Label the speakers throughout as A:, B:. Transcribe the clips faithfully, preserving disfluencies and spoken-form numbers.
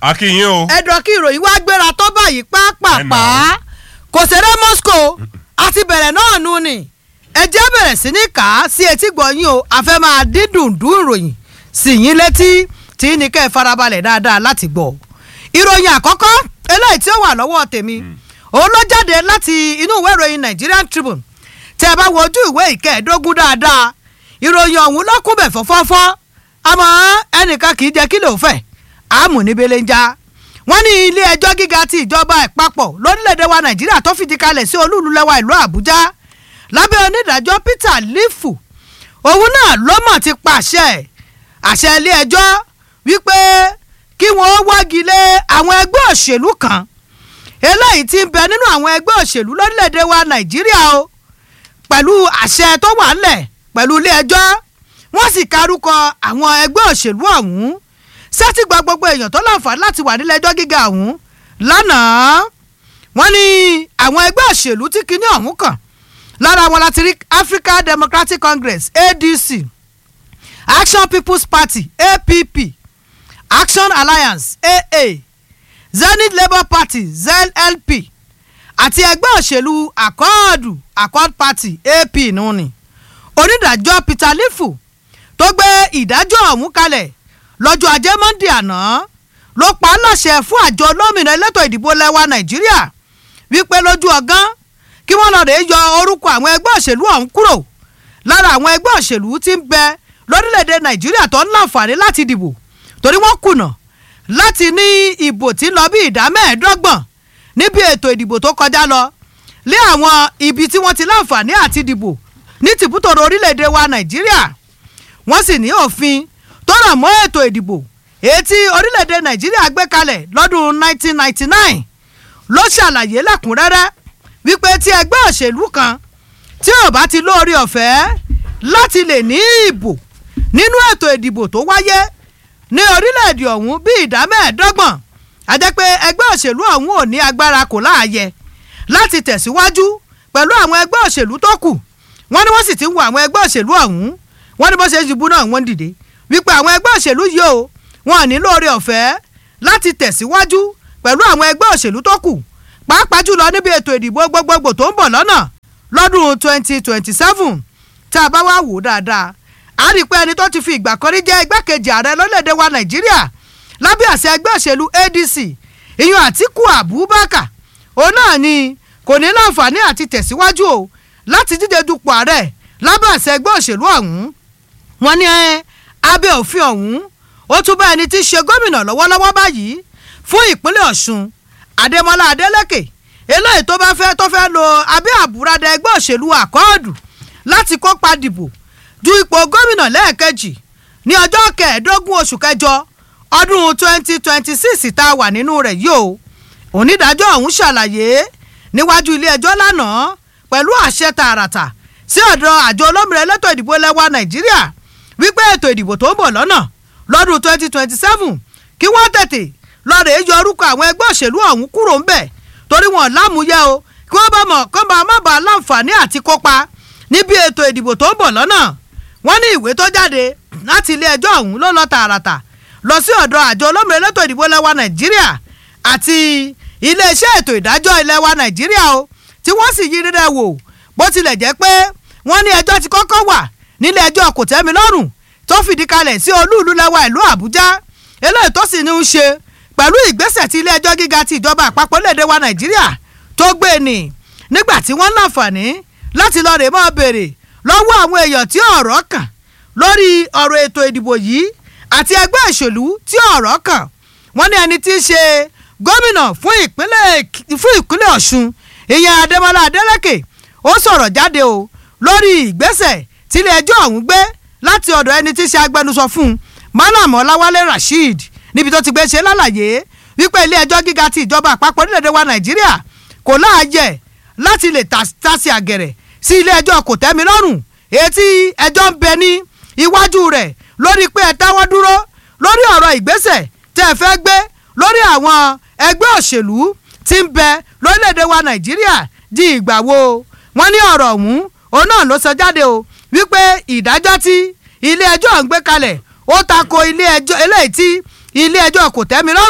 A: akínyìn o.
B: ẹ̀dọ̀ kí ìròyìn wá gbéra tó báyìí pàápàá kò ṣeré Moscow àti bẹ̀rẹ̀ náà nù ni ẹjẹ́ bẹ̀rẹ̀ sí ní kà á sí etí gbọ̀nyìn o àfẹ́ máa dídùn dùn ìròyìn sì yín létí tí ní kẹ́ ẹ farabalẹ̀ dáadáa láti gbọ́. ìròyìn àkọ́kọ́ eléyìí tí ó wà lọ́wọ́ tèmi òun ló jáde láti inú ìwé ìròyìn Nigerian Tribune tẹ́ ẹ bá wo ojú ìwé ìkẹẹ̀ẹ́dógún dáadáa ìròyìn ọ̀hún ló kún bẹ̀ fọ́fọ́fọ́ àmọ́ ẹnìkan kì í jẹ́ kí ló fẹ́ àmù ní belenja wọ́n ní ilé ẹjọ́ gíga ti ìjọba ìpapọ̀ lórílẹ̀‐èdè wa Nàìjíríà tó fìdí kalẹ̀ sí olúùlú lẹ́wà ìlú Àbújá lábẹ́ onídàájọ́ Peter Lifu òun náà ló mọ̀ ti pàṣẹ àṣẹ ilé ẹjọ́ wípé kí wọ́n wági lé àwọn ẹgbẹ́ òṣèlú kan eléyìí tí ń bẹ nínú àwọn ẹgbẹ́ òṣèlú lórílẹ̀‐èdè wa Nàìjíríà o pẹ̀lú àṣẹ tó wà ńlẹ̀ pẹ̀lú ilé ẹjọ́ wọ́n sì karúkọ àwọn ẹgbẹ́ òṣèlú ọ̀hún sẹ́tì gba gbogbo èèyàn tó láǹfààní láti wà nílẹ̀ ẹjọ́ gíga ọ̀hún lánàá wọ́n ní àwọn ẹgbẹ́ òṣèlú tí kinní ọ̀hún kàn lára wọn láti rí African Democratic Congress A D C Action People's Party A P P Action Alliance A A Zenith Labour Party Z L P àti ẹgbẹ́ òṣèlú Akọ́ọ̀dù Accord Party A P nù ni onídàájọ́ Peter Lifu tó gbé ìdájọ́ ọ̀hún kalẹ̀ lọ́jọ́ ajé monde àná ló pa á láṣẹ fún àjọ olómìnira elétò ìdìbò lẹ́wà Nàìjíríà wípé lójú ọgán kí wọ́n lọ́ọ́ rẹ̀ yọ orúkọ àwọn ẹgbẹ́ òṣèlú ọ̀hún kúrò lára àwọn ẹgbẹ́ òṣèlú tí ń bẹ lórílẹ̀‐èdè Nàìjíríà tó ń láǹfààní láti dìbò torí wọ́n kùnà láti ní ìbò tí ń lọ bí ìdá mẹ́ẹ̀ẹ́dọ́gbọ̀n níbi ètò ìdìbò tó kọjá lọ lé àwọn ibi tí wọ́n ti láǹfààní àti dìbò ní tìbútòrò orílẹ̀‐èdè wa Nàìjíríà wọ́n sì ní òfin tó rọ̀ mọ́ ètò ìdìbò èyí tí orílẹ̀‐èdè Nàìjíríà gbé kalẹ̀ lọ́dún nineteen ninety-nine ló ṣàlàyé lẹ́kùnrẹ́rẹ́ wípé tí ẹgbẹ́ òṣèlú kan tí ò bá ti lóore ọ̀fẹ́ láti lè ní ìbò nínú ètò ìdìbò tó wáyé ní orílẹ̀‐èdè ọ̀hún bí ìdá mẹ́ẹ̀ẹ́dọ́gbọ̀n a jẹ́ pé ẹgbẹ́ òṣèlú ọ̀hún ò ní agbára kò láàyè láti tẹ̀síwájú pẹ̀lú àwọn ẹgbẹ́ òṣèlú tó kù wọ́n ní wọ́n sì ti ń wo àwọn ẹgbẹ́ òṣèlú ọ̀hún wọ́n ní bó ṣe ṣubú náà wọ́n dìde wípé àwọn ẹgbẹ́ òṣèlú yìí o wọn ò ní lóore ọ̀fẹ́ láti tẹ̀síwájú pẹ̀lú àwọn ẹgbẹ́ òṣèlú tó kù pàápàá jùlọ níbi ètò ìdìbò gbogbogbò tó ń bọ̀ lọ́nà lọ́dún twenty twenty seven tá a bá wá wò dáadáa a rí i pé ẹni tó ti fi ìgbà kan rí jẹ́ igbákejì ààrẹ lórílẹ̀‐èdè wa Nàìjíríà lábẹ́ àṣẹ ẹgbẹ́ òṣèlú A D C ìyún Àtíkù Abubakar òun náà ni kò ní láǹfààní àti tẹ̀síwájú o láti díje dupò ààrẹ lábẹ́ àṣẹ ẹgbẹ́ òṣèlú ọ̀hún wọ́n ní abẹ́ òfin ọ̀hún ó tún bá ẹni tí í ṣe gómìnà lọ́wọ́lọ́wọ́ báyìí fún ìpínlẹ̀ Ọ̀ṣun Adémọ́lá Adélékè eléyìí tó bá fẹ́ tó fẹ́ lo abẹ́ àbúradà ẹgbẹ́ òṣèlú Àkọ́ọ̀dù láti kópa dìbò du ipò gómìnà lẹ́ẹ̀kejì ní ọjọ́ kẹẹ̀ẹ́dógún oṣù kẹjọ ọdún twenty twenty six tá a wà nínú rẹ̀ yìí o onídàájọ́ ọ̀hún ṣàlàyé níwájú ilé ẹjọ́ lánàá pẹ̀lú àṣẹ tààràtà sí ọ̀dọ̀ àjọ olómìnira elétò ìdìbò lẹ́wà Nàìjíríà wípé ètò ìdìbò tó ń bọ̀ lọ́nà lọ́dún twenty twenty seven kí wọ́n tètè lọ́ọ̀rẹ́ yọ orúkọ àwọn ẹgbẹ́ òṣèlú ọ̀hún kúrò ń bẹ̀ torí wọn lámúyẹ o kí wọ́n bá mọ̀ kán bá má bàa láǹfààní àti kópa níbi ètò ìdìbò tó ń bọ̀ lọ́nà wọ́n ní ìwé tó jáde láti ilé ẹjọ́ ọ̀hún ló lọ tààràtà lọ sí ọ̀dọ̀ àjọ olómìnira elétò ìdìbò lẹ́wà Nàìjíríà àti iléeṣẹ́ ètò ìdájọ́ ilẹ̀ wa Nàìjíríà o tí wọ́n sì yí rírẹ̀ wò bó tilẹ̀ jẹ́ pé wọ́n ní ẹjọ́ ti kọ́kọ́ wà nílé ẹjọ́ kòtẹ́milọ́rùn tó fìdí kalẹ̀ sí olúùlú lẹ́wà ìlú Àbújá eléyìí tó sì ní í ṣe pẹ̀lú ìgbésẹ̀ tí ilé ẹjọ́ gíga ti ìjọba àpapọ̀ lédè wa Nàìjíríà tó gbé ni nígbà tí wọ́n láǹfààní láti lọ rè mọ́ béèrè lọ́wọ́ àwọn èèyàn tí ọ̀rọ̀ kàn lórí ọ̀rọ̀ ètò ìdìbò yìí àti ẹgbẹ́ òṣèlú tí ọ̀rọ̀ kàn wọ́n ní ẹni tí í ṣe gómìnà fún ìpínlẹ̀ fún ìpínlẹ̀ Ọ̀ṣun ìyẹn Adémọ́lá Adélékè ó sọ̀rọ̀ jáde o lórí ìgbésẹ̀ tí ilé ẹjọ́ ọ̀hún gbé láti ọ̀dọ̀ ẹni tí í ṣe agbẹnusọ fún Malam Ọláwálé Rasheed níbi tó ti gbé ṣe lálàyé wípé ilé ẹjọ́ gíga ti ìjọba àpapọ̀ orílẹ̀-èdè wa Nàìjíríà kò láàyè láti lè tàsí àgẹ̀rẹ̀ sí ilé ẹjọ́ kòtẹ́milọ́rùn èyí tí ẹjọ́ ń bẹ ní iwájú rẹ̀ lórí pé ẹ táwọ́ dúró lórí ọ̀rọ̀ ìgbésẹ̀ tẹ́ ẹ fẹ́ gbé lórí àwọn ẹgbẹ́ òṣèlú tí ń bẹ lórílẹ̀‐èdè wa Nàìjíríà di ìgbà wo wọ́n ní ọ̀rọ̀ ọ̀hún òun náà ló sọ jáde o wípé ìdájọ́ tí ilé ẹjọ́ ń gbé kalẹ̀ ó tako ilé ẹjọ́ eléyìí tí ilé ẹjọ́ kòtẹ́milọ́rùn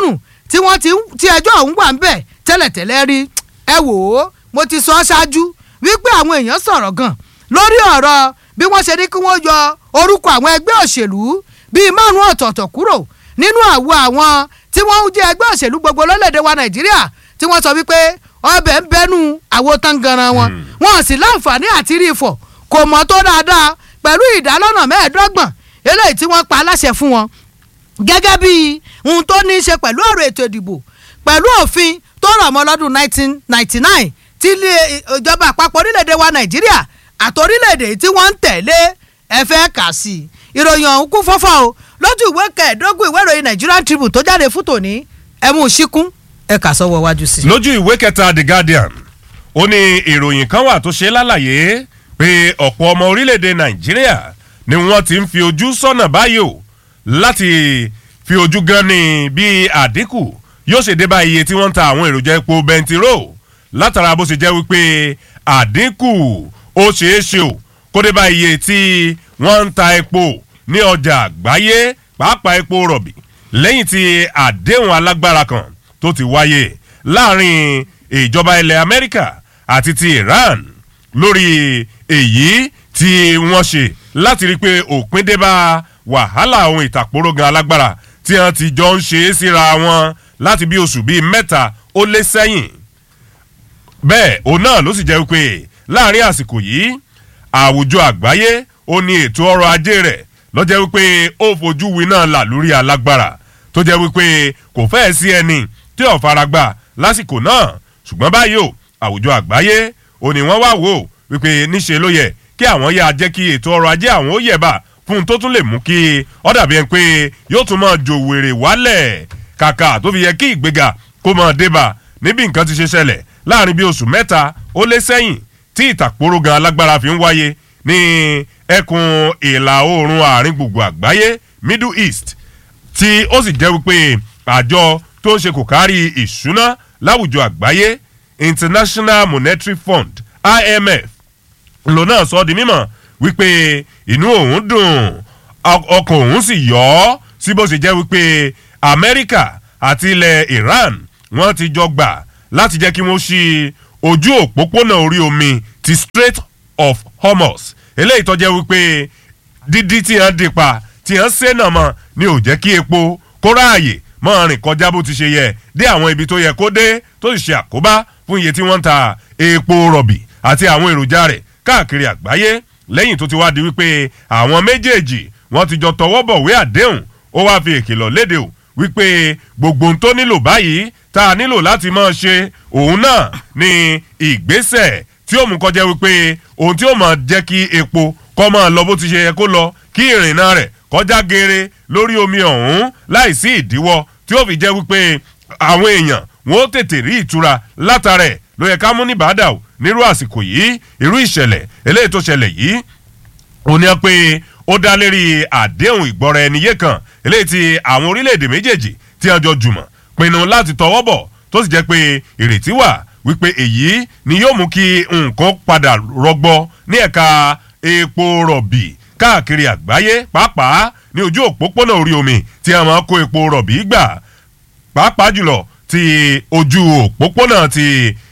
B: tí wọ́n ti tí ẹjọ́ ọ̀hún wà ń bẹ̀ tẹ́lẹ̀tẹ́lẹ̀ rí ẹ wò ó mo ti sọ ṣáájú wípé àwọn èèyàn sọ̀rọ̀ gan lórí ọ̀rọ̀ bí wọ́n ṣe ní kí wọ́n yọ orúkọ àwọn ẹgbẹ́ òṣèlú bíi márùn ọ̀tọ̀ọ̀tọ̀ kúrò nínú àwo àwọn tí wọ́n jẹ́ ẹgbẹ́ òṣèlú gbogbo lórílẹ̀‐èdè wa Nàìjíríà tí wọ́n sọ wípé ọbẹ̀ ń bẹnu àwo tangaran wọn wọn sì láǹfààní àti rí ifọ̀ kò mọ̀ tó dáadáa pẹ̀lú ìdálọ́nà mẹ́ẹ̀ẹ́dọ́gbọ̀n eléyìí tí wọ́n pa aláṣẹ fún wọn gẹ́gẹ́ bí ohun tó ní í ṣe pẹ̀lú ọ̀rọ̀ ètò ìdìbò pẹ̀lú òfin tó rọ̀ mọ́ lọ́dún nineteen ninety-nine tí ilé ìjọba àpapọ̀ orílẹ̀-èdè wa Nàìjíríà àti orílẹ̀-èdè tí wọ́n ń tẹ̀lé ẹ fẹ́ kà sí i ìròyìn ọ̀hún kún fọ́fọ́ o lójú ìwé kẹẹ̀ẹ́dógún ìwé ìròyìn Nigerian Tribune tó jáde fún tòní ẹ mú un síkún ẹ kà sọ́wọ́ wájú sí i.
A: lójú ìwé kẹta The Guardian ó ní ìròyìn kan wà tó ṣe lálàyé pé ọ̀pọ̀ ọmọ orílẹ̀-èdè Nàìjíríà ni wọ́n ti ń fi ojú sọ́nà báyìí o láti fi ojú gan ni bí àdínkù yóò ṣe dé bá iye tí wọ́n ń ta àwọn èròjà epo bẹntiró látara bó ṣe jẹ́ wípé àdínkù ó ṣeé ṣe o kó dé bá iye tí wọ́n ń ta epo ní ọjà àgbáyé pàápàá epo rọ̀bì lẹ́yìn tí àdéhùn alágbára kan tó ti wáyé láàrin ìjọba ilẹ̀ Amẹ́ríkà àti ti Iran lórí èyí tí wọ́n ṣe láti rí i pé òpin dé bá wàhálà ohun ìtàpórógan alágbára tí wọ́n ti jọ ń ṣe é síra wọn láti bí oṣù bíi mẹ́ta ó lé sẹ́yìn. bẹ́ẹ̀ òun náà ló sì jẹ́ wípé láàrin àsìkò yìí àwùjọ àgbáyé ó ní ètò ọrọ̀ ajé rẹ̀ ló jẹ́ wípé ó fojú winá là lórí alágbára tó jẹ́ wípé kò fẹ́ẹ̀ sí ẹni tí ò faragbá lásìkò náà ṣùgbọ́n báyìí o àwùjọ àgbáyé ó ní wọ́n wá wò wípé níṣe ló yẹ kí àwọn yá jẹ́ kí ètò ọrọ̀ ajé àwọn ó yẹ̀bà fún tó tún lè mú kí ó dàbí ẹni pé yóò tún máa jò wèrè wálẹ̀ kàkà tó fi yẹ kí ìgbéga kó máa débà níbi nǹkan ti ṣe ṣẹlẹ̀ láàrin bí oṣù mẹ́ta ó lé sẹ́yìn tí ìtàpórógan alágbára fi ń wáyé ní ẹkùn ìlà oòrùn àárín gbùngbùn àgbáyé Middle East tí ó sì jẹ́ wípé àjọ tó ń ṣe kò kárí ìṣúná láwùjọ àgbáyé International Monetary Fund I M F lò náà sọ di mímọ̀ wípé inú òun dùn ọkàn òun sì yọ ọ́ sí bó ṣe jẹ́ wípé Amẹ́ríkà àti ilẹ̀ Iran wọ́n ti jọ gbà láti jẹ́ kí wọ́n ṣí ojú òpópónà orí omi ti Strait of Hormuz eléyìí tó jẹ́ wípé dídí tí wọ́n dì pa tí wọ́n ṣe náà mọ́ ni ò jẹ́ kí epo kó ráàyè mọ́ rìn kọjá bó ti ṣe yẹ dé àwọn ibi tó yẹ kó dé tó sì ṣe àkóbá fún iye tí wọ́n ń ta epo rọ̀bì àti àwọn èròjà rẹ̀ káàkiri àgbáyé lẹ́yìn tó ti wá di wípé àwọn méjèèjì wọ́n ti jọ tọwọ́ bọ̀wé àdéhùn ó wáá fi ìkìlọ̀ léde o wípé gbogbo ohun tó nílò báyìí tá a nílò láti máa ṣe òun náà ní ìgbésẹ̀ tí ó mú kọjá wípé ohun tí ó máa jẹ́ kí epo kó máa lọ bó ti ṣe yẹ kó lọ kí ìrìnnà rẹ̀ kọjá geere lórí omi ọ̀hún láìsí ìdíwọ́ tí ó fi jẹ́ wípé àwọn èèyàn wọn ó tètè rí ìtura látara ẹ̀ ló yẹ ká mú ní bàdà o nírú àsìkò yìí irú ìṣẹ̀lẹ̀ eléyìí tó ṣẹlẹ̀ yìí ó ní pé ó dá lérí àdéhùn ìgbọ́ra ẹni yé kan eléyìí tí àwọn orílẹ̀-èdè méjèèjì tí wọ́n jọ jùmọ̀ pinnu láti tọwọ́ bọ̀ tó sì jẹ́ pé ìrètí wà wípé èyí ni yóò mú kí nǹkan padà rọgbọ ní ẹ̀ka epo rọ̀bì káàkiri àgbáyé pàápàá ní ojú òpópónà orí omi tí a máa kó epo rọ̀bì gbà pàápàá jùlọ ti ojú òpópónà ti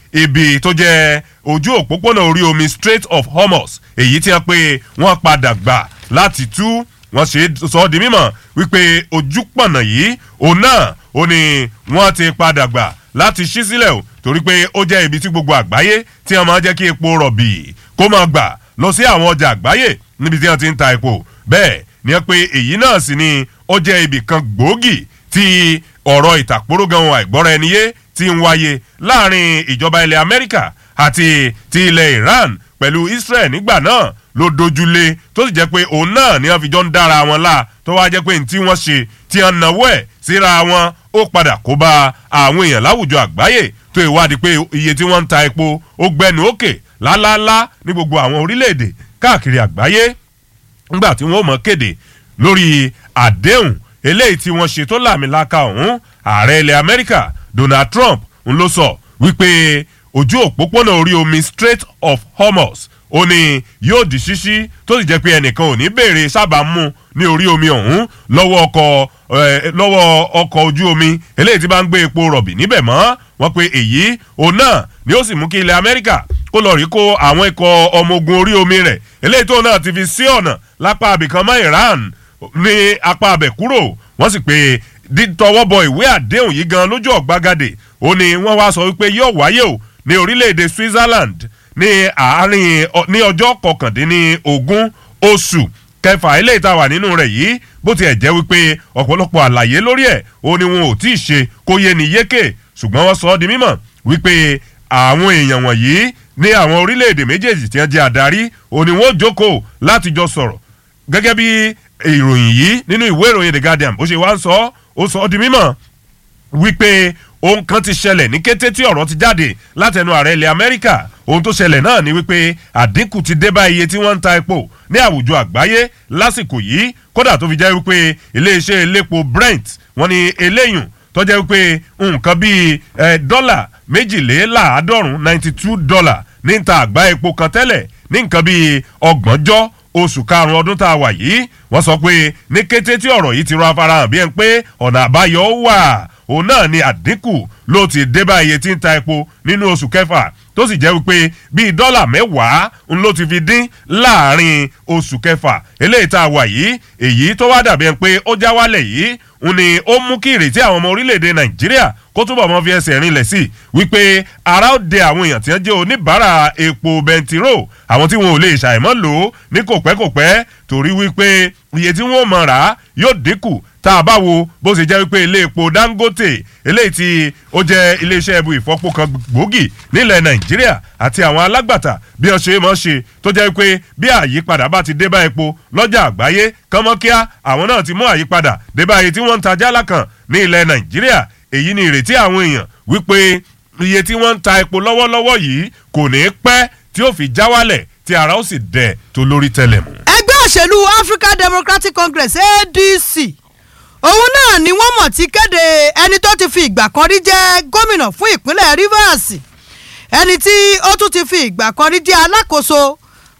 A: ibi tó jẹ́ ojú òpópónà orí omi Strait of Hormuz èyí tí wọ́n pé wọ́n padà gbà láti tú wọ́n ṣe sọ ọ́ di mímọ̀ wípé ojú pọ̀nà yìí òun náà ó ní wọ́n ti padà gbà láti ṣí sílẹ̀ o torí pé ó jẹ́ ibi tí gbogbo àgbáyé tí wọ́n máa jẹ́ kí epo rọ̀bì kó máa gbà lọ sí àwọn ọjà àgbáyé níbi tí wọ́n ti ń ta epo bẹ́ẹ̀ ni wọ́n pé èyí náà sì ni ó jẹ́ ibì kan gbòógì tí ọ̀rọ̀ ìtàkùrọ̀gàn àìgbọ́ra ẹni yé ti ń wáyé láàrin ìjọba ilẹ̀ Amẹ́ríkà àti ti ilẹ̀ Iran pẹ̀lú Israel nígbà náà ló dojúlé tó sì jẹ́ pé òun náà ni wọ́n fi jọ ń dára wọn lá tó wá jẹ́ pé ní tí wọ́n ṣe tí wọ́n náwó ẹ̀ síra wọn ó padà kó bá àwọn èèyàn láwùjọ àgbáyé tó ìwádìí pé iye tí wọ́n ń ta epo ó gbẹnu òkè lálálá ní gbogbo àwọn orílẹ̀-èdè káàkiri àgbáyé nígbà tí wọ́n mọ̀ kéde lórí àdéhùn eléyìí tí wọ́n ṣe tó làmìlaka ọ̀hún ààrẹ ilẹ̀ Amẹ́ríkà Donald Trump ń ló sọ wípé ojú òpópónà orí omi Strait of Hormuz ó ní yóò di ṣíṣí tó sì jẹ́ pé ẹnìkan ò ní béèrè sábà mú ní orí omi ọ̀hún lọ́wọ́ ọkọ̀ lọ́wọ́ ọkọ̀ ojú omi eléyìí tí bá ń gbé epo rọ̀bì níbẹ̀ mọ́ wọ́n pe èyí òun náà ni ó sì mú kí ilẹ̀ Amẹ́ríkà kó lọ rí kó àwọn ikọ̀ ọmọ ogun orí omi rẹ̀ eléyìí tó náà ti fi sí ọ̀nà lápá abìkan mọ́ Iran ní apá abẹ̀ kúrò wọ́n sì pé tọwọ́ bọ ìwé àdéhùn yìí gan lójú ọ̀gbagadè ó ní wọ́n wá sọ wípé yóò wáyé o ní orílẹ̀-èdè Switzerland ní àárín ní ọjọ́ kọkàndínlógún oṣù kẹfà eléyìí tá a wà nínú rẹ̀ yìí bó tiẹ̀ jẹ́ wípé ọ̀pọ̀lọpọ̀ àlàyé lórí ẹ̀ ó ní wọn ò tí ì ṣe kó yé ni yékè ṣùgbọ́n wọ́n sọ ọ́ di mímọ̀ wípé àwọn èèyàn wọ̀nyí ní àwọn orílẹ̀-èdè méjèèjì tí wọ́n jẹ́ adarí ó ní wọ́n jókòó láti jọ sọ̀rọ̀ gẹ́gẹ́ bí ìròyìn yìí nínú ìwé ìròyìn The Guardian ó ṣe wá ń sọ ó sọ ọ́ di mímọ̀ wípé ohun kan ti ṣẹlẹ̀ ní kété tí ọ̀rọ̀ ti jáde látẹnu ààrẹ ilẹ̀ Amẹ́ríkà ohun tó ṣẹlẹ̀ náà ni wípé àdínkù ti dé bá iye tí wọ́n ń ta epo ní àwùjọ àgbáyé lásìkò yìí kódà tó fi jẹ́ wípé iléeṣẹ́ elépo Brent wọ́n ní eléyùn tó jẹ́ wípé nǹkan bíi dọ́là méjìléláàádọ́rùn ninety two dollar ní ta àgbá epo kan tẹ́lẹ̀ ní nǹkan bíi ọgbọ̀njọ́ oṣù karùn-ún ọdún tá a wà yìí wọ́n sọ pé ní kété tí ọ̀rọ̀ yìí ti rọ afárahàn bí ẹn pé ọ̀nà àbáyọ wà òun náà ni àdínkù ló ti dé bá iye tí ń ta epo nínú oṣù kẹfà tó sì jẹ́ wípé bíi dọ́là mẹ́wàá ń ló ti fi dín láàrin oṣù kẹfà eléyìí tá a wà yìí èyí tó wá dàbí ẹn pé ó já wálẹ̀ yìí ń ní ó mú kí ìrètí àwọn ọmọ orílẹ̀-èdè Nàìjíríà kó túbọ̀ mọ́ fi ẹsẹ̀ rinlẹ̀ sí wípé ara ó de àwọn èèyàn tí wọ́n jẹ́ oníbàárà epo bẹntiró àwọn tí wọn ò lè ṣàìmọ́ lò ó ní kòpẹ́kòpẹ́ torí wípé iye tí wọ́n mọ̀ rà yóò dínkù tá a bá wo bó ṣe jẹ́ wípé ilé epo Dangote eléyìí tí ó jẹ́ iléeṣẹ́ ibu ìfọpo kan gbòógì nílẹ̀ Nàìjíríà àti àwọn alágbàtà bí wọ́n ṣe mọ̀ ṣe tó jẹ́ wípé bí àyípadà bá ti dé bá epo lọ́jà àgbáyé kánmọ́kíá àwọn náà ti mú àyípadà dé bá iye tí wọ́n ń ta jálá kan ní ilẹ̀ Nàìjíríà èyí ni ìrètí àwọn èèyàn wípé iye tí wọ́n ń ta epo lọ́wọ́lọ́wọ́ yìí kò ní pẹ́ tí ó fi já wálẹ̀ tí ara ó sì dẹ̀ tó lórí tẹ́lẹ̀ mú.
B: ẹgbẹ́ òṣèlú African Democratic Congress A D C òun náà ni wọ́n mọ̀ ti kéde ẹni tó ti fi ìgbà kan rí jẹ́ gómìnà fún ìpínlẹ̀ Rivers ẹni tí ó tún ti fi ìgbà kan rí jẹ́ alákòóso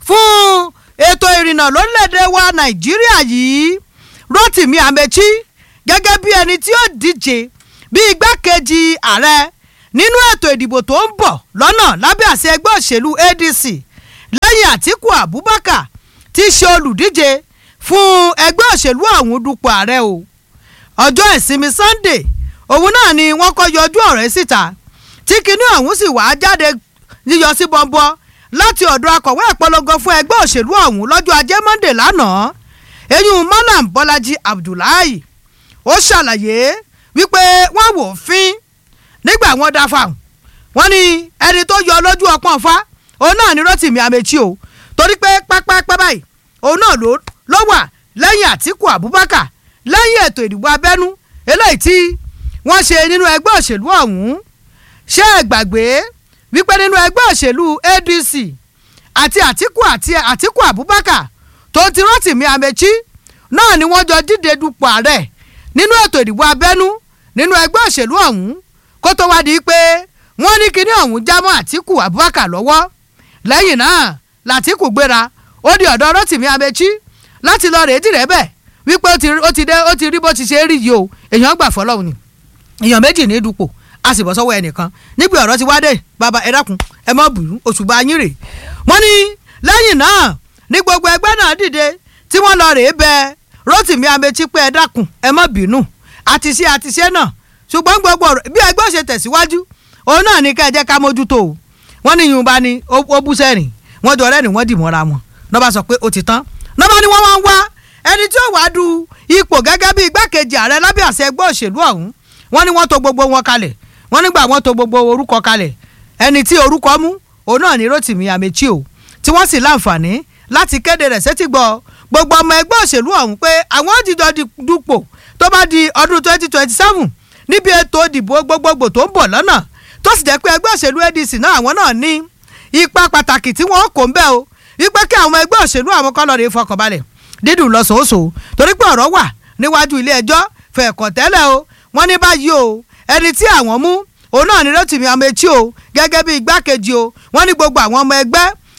B: fún ètò ìrìnnà lórílẹ̀‐èdè wa Nàìjíríà yìí Rotimi Amechi gẹ́gẹ́ bí ẹni tí ó díje bí igbákejì ààrẹ nínú ètò ìdìbò tó ń bọ̀ lọ́nà lábẹ́ àṣẹ ẹgbẹ́ òṣèlú A D C lẹ́yìn Àtíkù Abubakar tí í ṣe olùdíje fún ẹgbẹ́ òṣèlú ọ̀hún dupò ààrẹ o ọjọ́ ìsinmi Sunday òun náà ni wọ́n kọ́ yọjú ọ̀rẹ́ síta tí kinní ọ̀hún sì wá jáde yíyọ sí bọ́ńbọ́ láti ọ̀dọ̀ akọ̀wé ìpolongo fún ẹgbẹ́ òṣèlú ọ̀hún lọ́jọ́ ajé Monday lánàá eyín Malam Bọ́lájí Abdullahi ó ṣàlàyé wípé wọ́n wò fín nígbà wọ́n dá fáwọn wọ́n ní ẹni tó yọ lójú ọpọ́n fa òun náà ni Rotimi Amechi o torí pé pápápá báyìí òun náà ló wà lẹ́yìn Àtíkù Abubakar lẹ́yìn ètò ìdìbò abẹ́nú eléyìí tí wọ́n ṣe nínú ẹgbẹ́ òṣèlú ọ̀hún ṣé ẹ gbàgbé wípé nínú ẹgbẹ́ òṣèlú A D C àti Àtíkù àti Àtíkù Abubakar tó ti Rotimi Amechi náà ni wọ́n jọ díje dupò ààrẹ nínú ètò ìdìbò abẹ́nú nínú ẹgbẹ́ òṣèlú ọ̀hún kó tó wá di pé wọ́n ní kinní ọ̀hún já mọ́ Àtíkù Abubakar lọ́wọ́ lẹ́yìn náà l'Àtíkù gbéra ó di ọ̀dọ̀ Rotimi Amechi láti lọ rèé dìrẹ́ bẹ́ẹ̀ wípé ó ti dé ó ti rí bó ti ṣe rí yìí o èèyàn gbà fọlọ́hún ni èèyàn méjì ní dupò a sì bọ́ sọ́wọ́ ẹnìkan nígbà ọ̀rọ̀ ti wá dé bàbá ẹ dákun ẹ mọ́ bùrú òṣùbà yín rè wọ́n ní lẹ́yìn náà ní gbogbo ẹgbẹ́ náà dìde tí wọ́n lọ rèé bẹ Rotimi Amechi pé ẹ dákun ẹ mọ́ bínú àti ṣe àti ṣe náà ṣùgbọ́n gbogbo bí ẹgbẹ́ ṣe tẹ̀síwájú òun náà ní ká ẹ jẹ́ ká mójútó o wọ́n ní yùnbá ni ó bú sẹ́rìn wọ́n jọ rẹ́rìn wọ́n dì mọ́ra wọn náà bá sọ pé ó ti tán náà bá ní wọ́n wá ń wá ẹni tí ó wàá du ipò gẹ́gẹ́ bí igbákejì ààrẹ lábẹ́ àṣẹ ẹgbẹ́ òṣèlú ọ̀hún wọ́n ní wọ́n tò gbogbo wọn kalẹ̀ wọ́n nígbà wọ́n tò gbogbo orúkọ kalẹ̀ ẹni tí orúkọ mú òun náà ní Rotimi Amechi o tí wọ́n sì láǹfààní láti kéde rẹ̀ sétí gbọ́ gbogbo ọmọ ẹgbẹ́ òṣèlú ọ̀hún pé àwọn òjìjọ dupò tó bá di ọdún twenty twenty seven níbi ètò ìdìbò gbogbogbò tó ń bọ̀ lọ́nà tó sì jẹ́ pé ẹgbẹ́ òṣèlú A D C náà àwọn náà ní ipa pàtàkì tí wọ́n kò ń bẹ́ o wípé kí àwọn ẹgbẹ́ òṣèlú àwọn kọ́ lọ́ọ́ rí fọkànbalẹ̀ dídùn lọ́sọ̀ọ́sọ̀ torí pé ọ̀rọ̀ wà níwájú ilé ẹjọ́ fẹ̀kọ̀ tẹ́lẹ̀ o wọ́n ní báyìí o ẹni tí àwọn mú òun náà ní Rotimi Amechi o gẹ́gẹ́ bí igbákejì o wọ́n ní gbogbo àwọn ọmọ ẹgbẹ́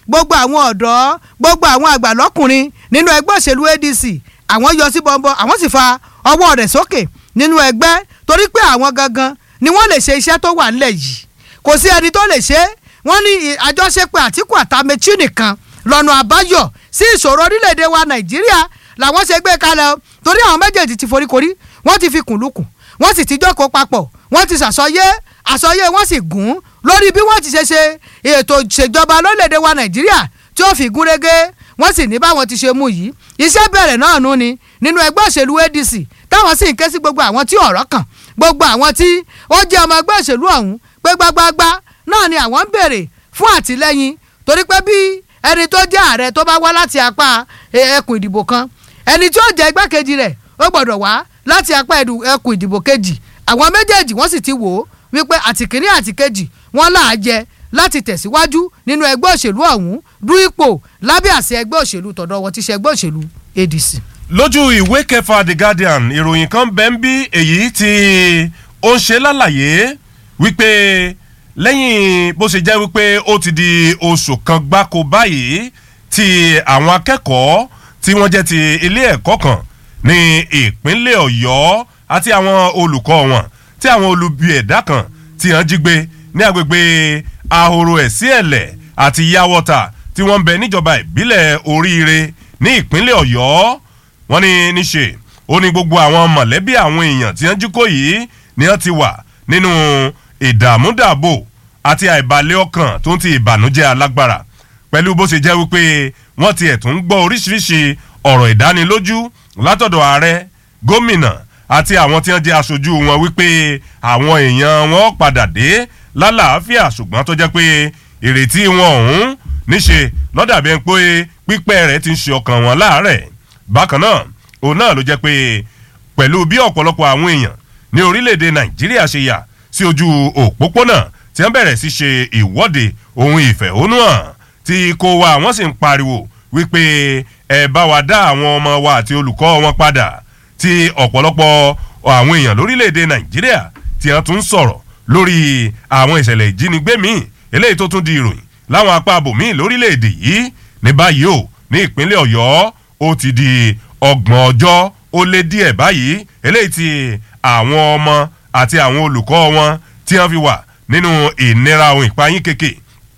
B: gbogbo àwọn ọ̀dọ́ gbogbo àwọn àgbà lọ́kùnrin nínú ẹgbẹ́ òṣèlú A D C àwọn yọ sí bọ́ńbọ́ àwọn sì fa ọwọ́ rẹ̀ sókè nínú ẹgbẹ́ torí pé àwọn gangan ni wọ́n lè ṣe iṣẹ́ tó wà nílẹ̀ yìí kò sí ẹni tó lè ṣe é wọ́n ní àjọṣepọ̀ Àtíkù àtàmẹ́chì nìkan lọ́nà àbáyọ sí ìṣòro orílẹ̀-èdè wa Nàìjíríà làwọn ṣe gbé kalẹ̀ torí àwọn méjèèjì ti foríkorí wọ́n ti fi kùnlùkùn wọ́n sì ti jókòó papọ̀ wọ́n ti ṣàsọyé àsọyé wọ́n sì gùn lórí bí wọ́n ti ṣe ṣe ètò ìṣèjọba lórílẹ̀‐èdè wa Nàìjíríà tí ó fi gún régé wọ́n sì ní báwọn ti ṣe mú yìí iṣẹ́ bẹ̀rẹ̀ náà nú ni nínú ẹgbẹ́ òṣèlú A D C táwọn sì ń ké sí gbogbo àwọn tí ọ̀rọ̀ kàn gbogbo àwọn tí ó jẹ́ ọmọ ẹgbẹ́ òṣèlú ọ̀hún pé gbágbágbá náà ni àwọn ń béèrè fún àtìlẹ́yìn torí pé bí ẹni tó jẹ́ ààrẹ tó bá wá láti apá ẹkùn ìdìbò kan ẹni tí ó jẹ́ igbákejì rẹ̀ ó gbọ́dọ̀ wá láti apá ẹkùn ìdìbò kejì àwọn méjèèjì wọ́n sì ti wò ó wípé àtìkíní àtìkejì wọ́n là á jẹ láti tẹ̀síwájú nínú ẹgbẹ́ òṣèlú ọ̀hún du ipò lábẹ́ àṣẹ ẹgbẹ́ òṣèlú tọ̀dọ̀ wọn ti ṣe ẹgbẹ́ òṣèlú A D C.
A: lójú ìwé kẹfà The Guardian ìròyìn kan bẹ́ẹ̀ ń bí èyí tí ó ń ṣe lálàyé wípé lẹ́yìn bó ṣe jẹ́ wípé ó ti di oṣù kan gbáko báyìí tí àwọn akẹ́kọ̀ọ́ tí wọ́n jẹ́ ti ilé ẹ̀kọ́ kan ní ìpínlẹ̀ Ọ̀yọ́ àti àwọn olùkọ́ wọn tí àwọn olubi ẹ̀dá kan tí wọ́n jí gbé ní agbègbè Ahoro Ẹ̀sí-Ẹ̀lẹ̀ àti Yawọ́ta tí wọ́n ń bẹ níjọba ìbílẹ̀ Oríire ní ìpínlẹ̀ Ọ̀yọ́ wọ́n ní níṣe ó ní gbogbo àwọn mọ̀lẹ́bí àwọn èèyàn tí wọ́n jí kó yìí ni wọ́n ti wà nínú ìdààmúdàbò àti àìbalẹ̀ ọkàn tó ń ti ìbànújẹ́ alágbára pẹ̀lú bó ṣe jẹ́ wípé wọ́n ti ẹ̀tún gbọ́ oríṣiríṣi ọ̀rọ̀ ìdánilójú látọ̀dọ̀ ààrẹ gómìnà àti àwọn tí wọ́n jẹ́ aṣojú wọn wípé àwọn èèyàn wọn padà dé lálàáfíà ṣùgbọ́n tó jẹ́ pé ìrètí wọn ọ̀hún níṣe lọ́dàbí pé pípẹ́ rẹ̀ ti ń ṣe ọkàn wọn láàárẹ̀ bákan náà òun náà ló jẹ́ pé pẹ̀lú bí ọ̀pọ̀lọpọ̀ àwọn èèyàn ní orílẹ̀-èdè Nàìjíríà ṣe yà sí ojú òpópónà tí wọ́n bẹ̀rẹ̀ sí ṣe ìwọ́de ohun ìfẹ̀hónúhàn tí kò wá wọ́n sì ń pariwo wípé ẹ bá wa dá àwọn ọmọ wa àti olùkọ́ wọn padà tí ọ̀pọ̀lọpọ̀ àwọn èèyàn lórílẹ̀‐èdè Nàìjíríà tí wọ́n tún ń sọ̀rọ̀ lórí àwọn ìṣẹ̀lẹ̀ ìjínigbé míì eléyìí tó tún di ìròyìn láwọn apá abòmíì lórílẹ̀‐èdè yìí ní báyìí o ní ìpínlẹ̀ Ọ̀yọ́ ó ti di ọgbọ̀n ọjọ́ ó lé díẹ̀ báyìí eléyìí tí àwọn ọmọ àti àwọn olùkọ́ wọn tí wọ́n fi wà nínú ìnira ohun ìpayín kékè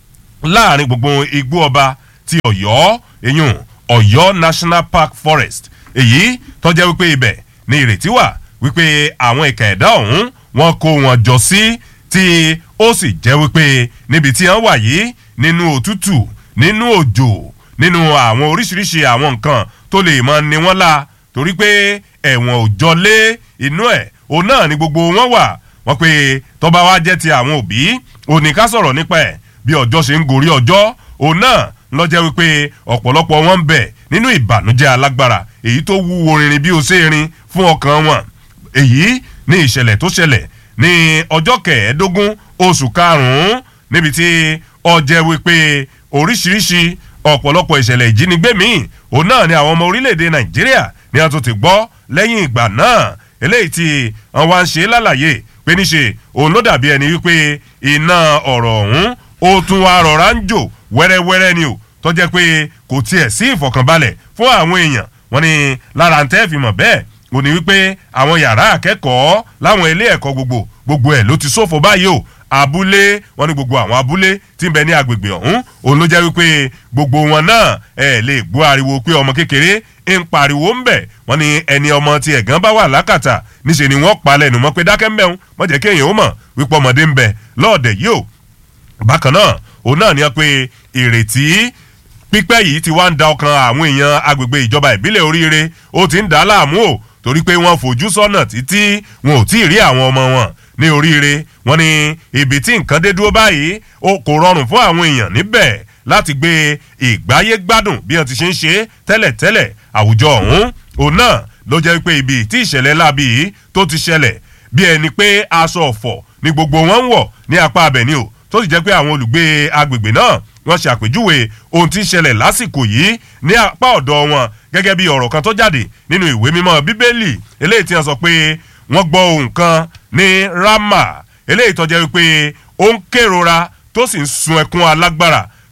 A: láàrin gbogbo igbó ọba ti Ọ̀yọ́ eyín Ọ̀yọ́ National Park Forest èyí tó jẹ́ wípé ibẹ̀ ní ìrètí wà wípé àwọn ìkà ẹ̀dá ọ̀hún wọ́n kó wọn jọ sí tí ó sì jẹ́ wípé níbi tí wọ́n wà yìí nínú òtútù nínú òjò nínú àwọn oríṣiríṣi àwọn nǹkan tó lè mọ ni wọ́n la torí pé ẹ̀wọ̀n òjọ lé inú ẹ̀ òun náà ni gbogbo wọn wà wọ́n pé tó bá wá jẹ́ ti àwọn òbí òní ká sọ̀rọ̀ nípa ẹ̀ bí ọjọ́ ṣe ń gorí ọjọ́ òun náà ló jẹ́ wípé ọ̀pọ̀lọpọ̀ wọn ń bẹ nínú ìbànújẹ́ alágbára èyí tó wúwo rinrin bí ó ṣe rin fún ọkàn wọn èyí ní ìṣẹ̀lẹ̀ tó ṣẹlẹ̀ ní ọjọ́ kẹẹ̀ẹ́dógún oṣù karùn-ún níbi tí ó jẹ́ wípé oríṣiríṣi ọ̀pọ̀lọpọ̀ ìṣẹ̀lẹ̀ ìjínigbé míì òun náà ni àwọn ọmọ orílẹ̀-èdè Nàìjíríà ni a tún ti gbọ́ lẹ́yìn ìgbà náà eléyìí tí wọ́n wá ń ṣe lálàyé pé níṣe òun ló dàbí ẹni wípé iná ọ̀rọ̀ ọ̀hún ó tún wá rọra ń jò wẹ́rẹ́wẹ́rẹ́ ni o tó jẹ́ pé kò tiẹ̀ sí ìfọ̀kànbalẹ̀ fún àwọn èèyàn wọn ni lára ń tẹ́ fi mọ̀ bẹ́ẹ̀ ò ní wípé àwọn yàrá akẹ́kọ̀ọ́ láwọn ilé ẹ̀kọ́ gbogbo gbogbo ẹ̀ ló ti ṣòfò báyìí o abúlé wọn ni gbogbo àwọn abúlé tí ń bẹ ní agbègbè ọ̀hún òun ló jẹ́ wípé gbogbo wọn náà ẹ̀ lè gbọ́ ariwo pé ọmọ kékeré ń pariwo ń bẹ̀ wọ́n ní ẹni ọmọ tí ẹ̀gán bá wà lákàtà níṣẹ́ ni wọ́n pa lẹ́nu mọ́ pé dákẹ́ ń bẹ̀rún wọ́n jẹ́ kéèyàn ó mọ̀ wípé ọmọdé ń bẹ lọ́ọ̀dẹ̀ yìí o bákan náà òun náà ni wọ́n pe ìrètí pípẹ́ yìí ti wá ń da ọkàn àwọn èèyàn agbègbè ìjọba ìbílẹ̀ Oríire ó ti ń dà á láàmú o torí pé wọ́n fojú sọ́nà títí wọn ò tí ì rí àwọn ọmọ wọn ní Oríire wọ́n ní ibi tí nǹkan dé dúró báyìí ó kò rọrùn fún àwọn èèyàn níbẹ̀ láti gbé ìgbáyé gbádùn bí wọ́n ti ṣe ń ṣe tẹ́lẹ̀tẹ́lẹ̀ àwùjọ ọ̀hún òun náà ló jẹ́ pé ibi tí ìṣẹ̀lẹ̀ láabi yìí tó ti ṣẹlẹ̀ bí ẹni pé aṣọ ọ̀fọ̀ ni gbogbo wọn ń wọ̀ ní apá abẹ̀ni o tó sì jẹ́ pé àwọn olùgbé agbègbè náà wọ́n ṣàpèjúwe ohun tí ń ṣẹlẹ̀ lásìkò yìí ní apá ọ̀dọ̀ wọn gẹ́gẹ́ bí ọ̀rọ̀ kan tó jáde nínú ìwé mímọ́ Bíbélì eléyìí tí wọ́n sọ pé wọ́n gbọ́ ohùn kan ní Rámà eléyìí tó jẹ́ wípé ó ń kérora tó sì ń sun ẹkún alágbára tó